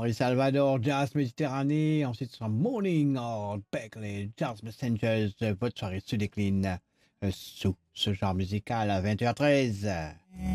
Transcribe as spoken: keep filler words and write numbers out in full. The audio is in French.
Henri Salvador, Jazz Méditerranée. Ensuite, ce sera Morning Hard, Beck, les Jazz Messengers. Votre soirée se décline euh, sous ce genre musical à vingt heures treize.